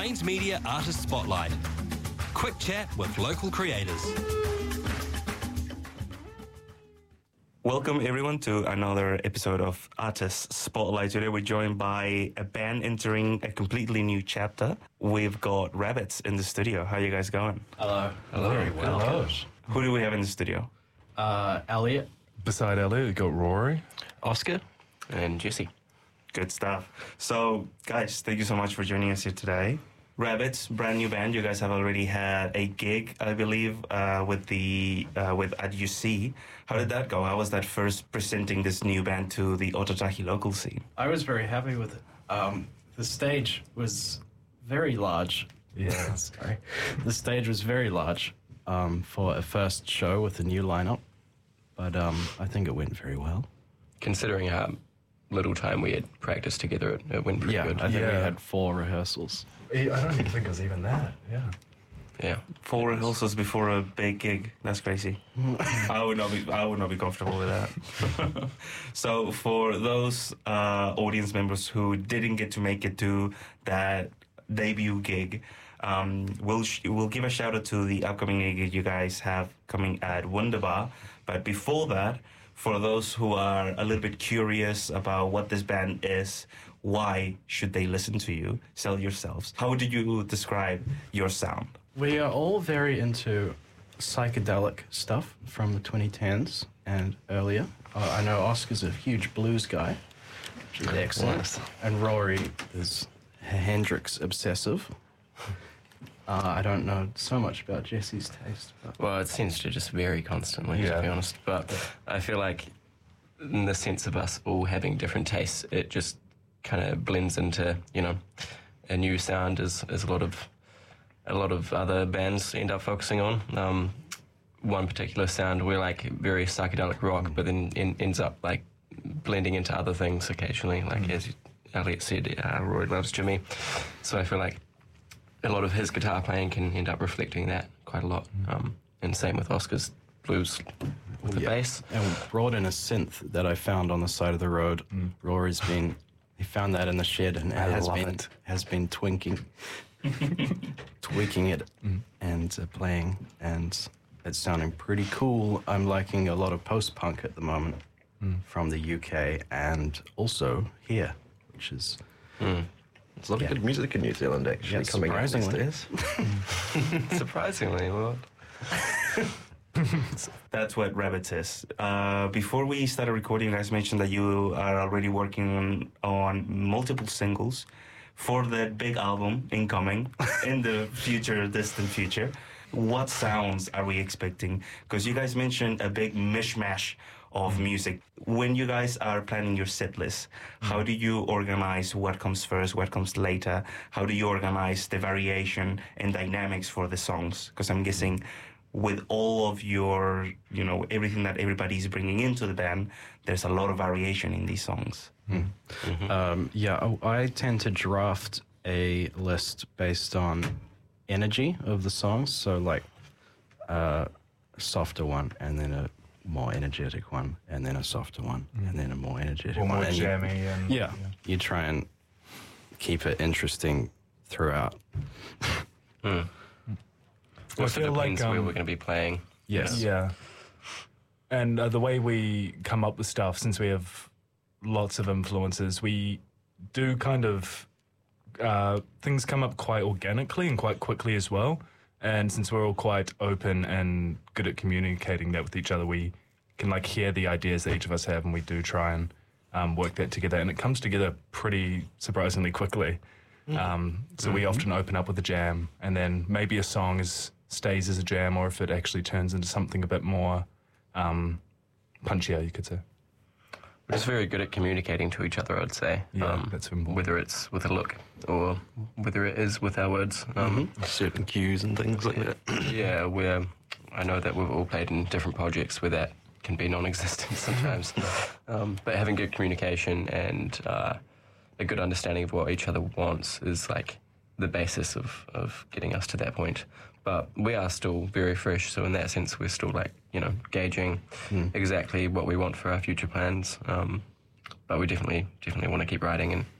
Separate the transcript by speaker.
Speaker 1: Plains Media Artist Spotlight. Quick chat with local creators.
Speaker 2: Welcome everyone to another episode of Artist Spotlight. Today we're joined by a band entering a completely new chapter. We've got Rabbits in the studio. How are you guys going?
Speaker 3: Hello.
Speaker 4: Hello.
Speaker 3: Very well.
Speaker 4: Hello.
Speaker 2: Who do we have in the studio?
Speaker 3: Elliot.
Speaker 4: Beside Elliot, we've got Rory.
Speaker 5: Oscar and Jesse.
Speaker 2: Good stuff. So, guys, thank you so much for joining us here today. Rabbits, brand new band. You guys have already had a gig, I believe, with at UC. How did that go? How was that first presenting this new band to the Ōtautahi local scene?
Speaker 3: I was very happy with it. The stage was very large.
Speaker 4: Yeah.
Speaker 3: Sorry. The stage was very large for a first show with a new lineup, but I think it went very well.
Speaker 5: Considering how little time we had practiced together, it went pretty good.
Speaker 3: I think we
Speaker 4: Yeah.
Speaker 3: had 4 rehearsals.
Speaker 4: I don't even think it was even that. Yeah.
Speaker 5: Yeah.
Speaker 2: 4 rehearsals before a big gig. That's crazy. I would not be comfortable with that. So for those audience members who didn't get to make it to that debut gig, we'll give a shout out to the upcoming gig you guys have coming at Wunderbar. But before that, for those who are a little bit curious about what this band is, why should they listen to you? Sell yourselves. How do you describe your sound?
Speaker 3: We are all very into psychedelic stuff from the 2010s and earlier. I know Oscar's a huge blues guy, which is excellent.
Speaker 5: Nice.
Speaker 3: And Rory is Hendrix obsessive. I don't know so much about Jesse's taste. But
Speaker 5: Well, it seems to just vary constantly, to be honest. But I feel like in the sense of us all having different tastes, it just kind of blends into, a new sound as a lot of other bands end up focusing on. One particular sound, we're like very psychedelic rock, but then ends up like blending into other things occasionally. Like as Elliot said, Rory loves Jimmy. So I feel like a lot of his guitar playing can end up reflecting that quite a lot. And same with Oscar's blues with the bass.
Speaker 3: And we brought in a synth that I found on the side of the road. Rory's he found that in the shed and has been tweaking it and playing, and it's sounding pretty cool. I'm liking a lot of post-punk at the moment from the UK and also here, which is...
Speaker 6: There's a lot of good music in New Zealand, actually,
Speaker 3: Yeah,
Speaker 6: coming out these
Speaker 3: surprisingly.
Speaker 6: days.
Speaker 5: Surprisingly, well,
Speaker 2: That's what Rabbits is. Before we started recording, you guys mentioned that you are already working on multiple singles for that big album incoming in the distant future. What sounds are we expecting? Because you guys mentioned a big mishmash of music. When you guys are planning your set list, how do you organize what comes first, what comes later? How do you organize the variation and dynamics for the songs? Because I'm guessing with all of your, everything that everybody's bringing into the band, there's a lot of variation in these songs.
Speaker 3: I tend to draft a list based on energy of the songs. So like a softer one, and then a more energetic one, and then a softer one, and then a more energetic one.
Speaker 4: More
Speaker 3: And
Speaker 4: jammy and...
Speaker 3: you try and keep it interesting throughout.
Speaker 5: also
Speaker 4: feel like,
Speaker 5: depends where we're going to be playing.
Speaker 3: Yes.
Speaker 4: Yeah. And the way we come up with stuff, since we have lots of influences, we do kind of... things come up quite organically and quite quickly as well. And since we're all quite open and good at communicating that with each other, we can hear the ideas that each of us have, and we do try and work that together. And it comes together pretty surprisingly quickly. So we often open up with a jam, and then maybe a song stays as a jam, or if it actually turns into something a bit more punchier, you could say.
Speaker 5: We're just very good at communicating to each other, I'd say.
Speaker 4: Yeah, that's important.
Speaker 5: Whether it's with a look or whether it is with our words.
Speaker 6: Certain cues and things like that.
Speaker 5: Yeah, I know that we've all played in different projects where that can be non-existent sometimes. But having good communication and a good understanding of what each other wants is like the basis of getting us to that point. But we are still very fresh, so in that sense we're still gauging exactly what we want for our future plans. But we definitely want to keep writing and